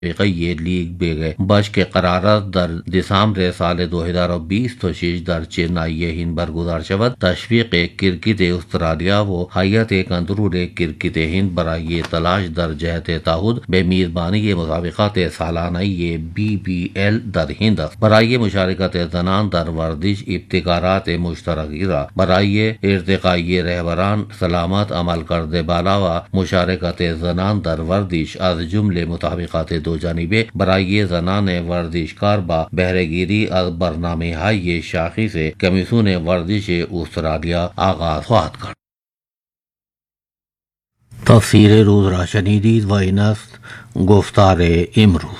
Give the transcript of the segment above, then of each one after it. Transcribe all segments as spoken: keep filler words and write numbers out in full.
مسابقه لیگ به بش که قرار است در دسامبر سال دو هزار و بیست و شش در چنای هند برگزار شود. تشویق کرکت استرالیا و هیئت کنترل کرکت هند برای تلاش در جهت تعهد به میزبانی مسابقات سالانه بی بی ال در هند است. برای مشارکت زنان در ورزش ابتکارات مشترکی را برای ارتقای رهبران سلامت عمل کرده بالا و مشارکت زنان در ورزش از جمله مسابقات دو جانبه برای زنان ورزشکار با بهرهگیری از برنامه های شاخص کمیسیون ورزش استرالیا آغاز خواهد کرد. تفسیر روز را شنیدید و این است گفتار امروز.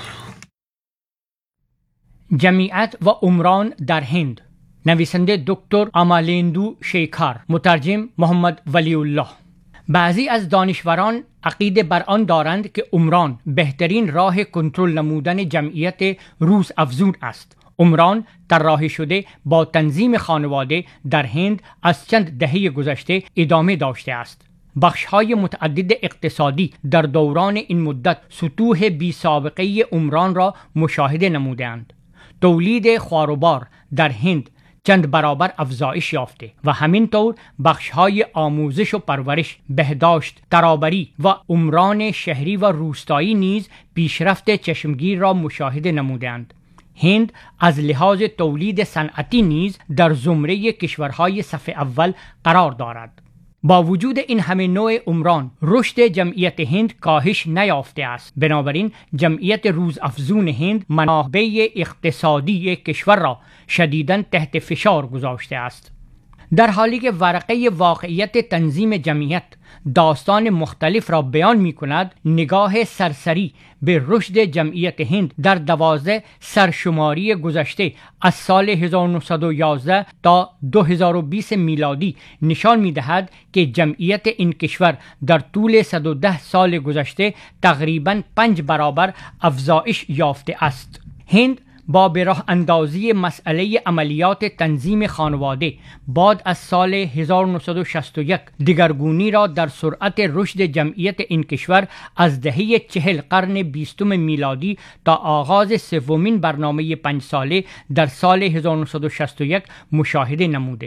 جمعیت و عمران در هند، نویسنده دکتر امالندو شیکار، مترجم محمد ولی الله. بعضی از دانشوران عقیده بر آن دارند که عمران بهترین راه کنترل نمودن جمعیت روز افزون است. عمران طراحی شده با تنظیم خانواده در هند از چند دهه گذشته ادامه داشته است. بخش‌های متعدد اقتصادی در دوران این مدت سطوح بی سابقه عمران را مشاهده نمودند. تولید خواروبار در هند چند برابر افزایش یافته و همینطور بخش‌های آموزش و پرورش، بهداشت، ترابری و عمران شهری و روستایی نیز پیشرفت چشمگیر را مشاهده نمودند. هند از لحاظ تولید صنعتی نیز در زمره کشورهای صف اول قرار دارد. با وجود این همه نوع عمران، رشد جمعیت هند کاهش نیافته است. بنابراین جمعیت روزافزون هند منابع اقتصادی کشور را شدیداً تحت فشار گذاشته است. در حالی که ورقه واقعیت تنظیم جمعیت داستان مختلف را بیان می کند، نگاه سرسری به رشد جمعیت هند در دوازده سرشماری گذشته از سال هزار و نهصد و یازده تا دو هزار و بیست میلادی نشان می دهد که جمعیت این کشور در طول صد و ده سال گذشته تقریباً پنج برابر افزایش یافته است. هند با به راه اندازی مسئله عملیات تنظیم خانواده بعد از سال هزار و نهصد و شصت و یک دگرگونی را در سرعت رشد جمعیت این کشور از دهه چهل قرن بیستم میلادی تا آغاز سومین برنامه پنج ساله در سال هزار و نهصد و شصت و یک مشاهده نموده.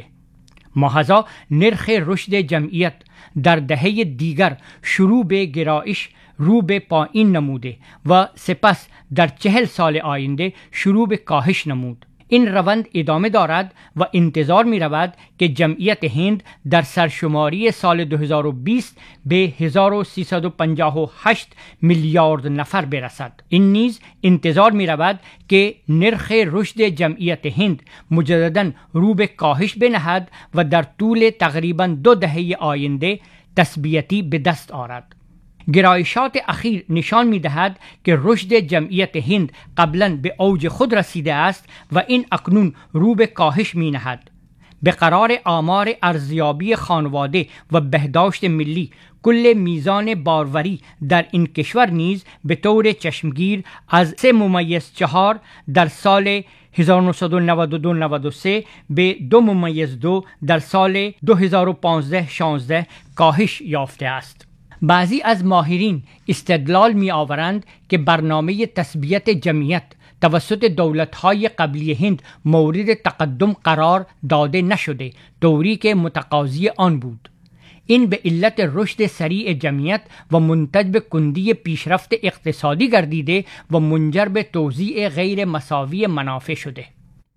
محضا نرخ رشد جمعیت در دهه دیگر شروع به گرایش رو به پایین نموده و سپس در چهل سال آینده شروع به کاهش نمود. این روند ادامه دارد و انتظار می رود که جمعیت هند در سرشماری سال دو هزار و بیست به هزار و سیصد و پنجاه و هشت میلیارد نفر برسد. این نیز انتظار می رود که نرخ رشد جمعیت هند مجدداً رو به کاهش بنهد و در طول تقریباً دو دهه آینده تثبیتی به دست آورد. گرایشات اخیر نشان می دهد که رشد جمعیت هند قبلا به اوج خود رسیده است و این اکنون رو به کاهش می نهد. به قرار آمار ارزیابی خانواده و بهداشت ملی، کل میزان باروری در این کشور نیز به طور چشمگیر از سه ممیز چهار در سال هزار و نهصد و نود و دو نود و سه به دو ممیز دو در سال دو هزار و پانزده شانزده کاهش یافته است. بعضی از ماهرین استدلال می آورند که برنامه تثبیت جمعیت توسط دولت‌های قبلی هند مورد تقدم قرار داده نشده، طوری که متقاضی آن بود. این به علت رشد سریع جمعیت و منتج به کندی پیشرفت اقتصادی گردیده و منجر به توزیع غیر مساوی منافع شده.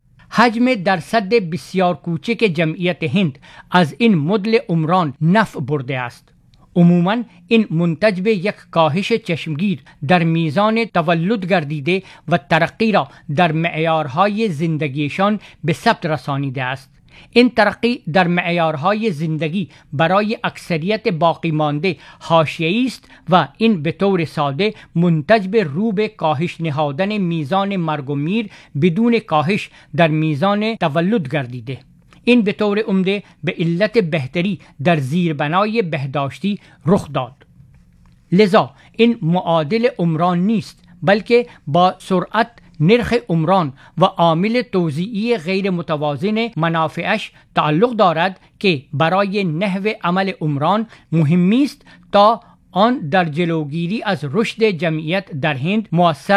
حجم درصد بسیار کوچک جمعیت هند از این مدل عمران نفع برده است. عموماً این منتج به یک کاهش چشمگیر در میزان تولد گردیده و ترقی را در معیارهای زندگیشان به ثبت رسانیده است. این ترقی در معیارهای زندگی برای اکثریت باقی مانده حاشیه‌ای است و این به طور ساده منتج به رو به کاهش نهادن میزان مرگ و میر بدون کاهش در میزان تولد گردیده. این به طور عمده به علت بهتری در زیربنای بهداشتی رخ داد. لذا این معادل عمران نیست، بلکه با سرعت نرخ عمران و عامل توزیعی غیر متوازن منافعش تعلق دارد که برای نحو عمل عمران مهم است تا آن در جلوگیری از رشد جمعیت در هند مؤثر